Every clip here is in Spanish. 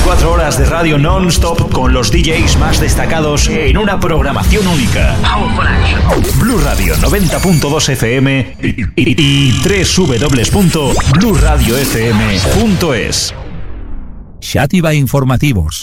24 horas de radio non-stop con los DJs más destacados en una programación única. Blue Radio 90.2 FM y www.blueradiofm.es. Xàtiva Informativos.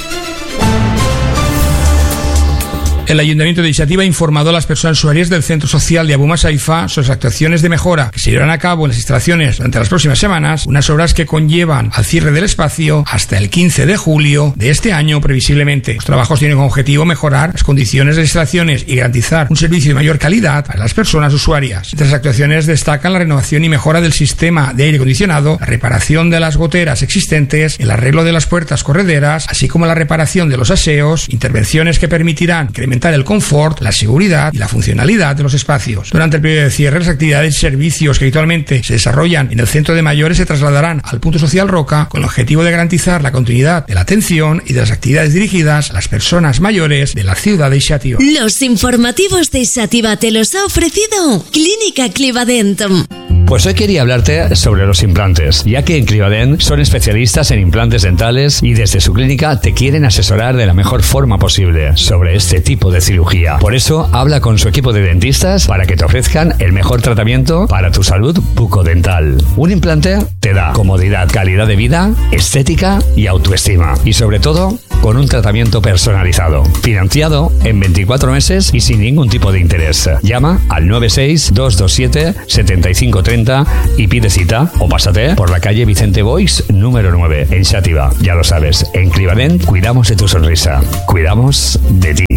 El Ayuntamiento de Xàtiva ha informado a las personas usuarias del Centro Social de Abu Saifa sobre las actuaciones de mejora que se llevarán a cabo en las instalaciones durante las próximas semanas, unas obras que conllevan al cierre del espacio hasta el 15 de julio de este año previsiblemente. Los trabajos tienen como objetivo mejorar las condiciones de las instalaciones y garantizar un servicio de mayor calidad para las personas usuarias. Entre las actuaciones destacan la renovación y mejora del sistema de aire acondicionado, la reparación de las goteras existentes, el arreglo de las puertas correderas, así como la reparación de los aseos, intervenciones que permitirán incrementar el confort, la seguridad y la funcionalidad de los espacios. Durante el periodo de cierre, las actividades y servicios que habitualmente se desarrollan en el centro de mayores se trasladarán al punto social Roca con el objetivo de garantizar la continuidad de la atención y de las actividades dirigidas a las personas mayores de la ciudad de Xàtiva. Los informativos de Xàtiva te los ha ofrecido Clínica Clivadent. Pues hoy quería hablarte sobre los implantes, ya que en Clivadent son especialistas en implantes dentales y desde su clínica te quieren asesorar de la mejor forma posible sobre este tipo de cirugía. Por eso, habla con su equipo de dentistas para que te ofrezcan el mejor tratamiento para tu salud bucodental. Un implante te da comodidad, calidad de vida, estética y autoestima. Y sobre todo, con un tratamiento personalizado, financiado en 24 meses y sin ningún tipo de interés. Llama al 96-227-7530 y pide cita o pásate por la calle Vicente Boix número 9 en Xàtiva. Ya lo sabes, en Clivadent cuidamos de tu sonrisa, cuidamos de ti.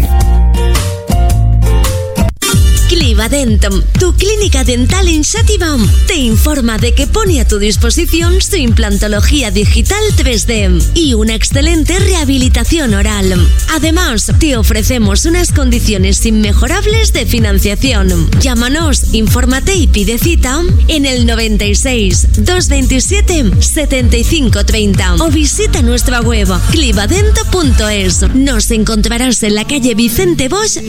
Clivadent, tu clínica dental en Xàtiva, te informa de que pone a tu disposición su implantología digital 3D y una excelente rehabilitación oral. Además, te ofrecemos unas condiciones inmejorables de financiación. Llámanos, infórmate y pide cita en el 96 227 7530 o visita nuestra web clivadent.es. Nos encontrarás en la calle Vicente Boix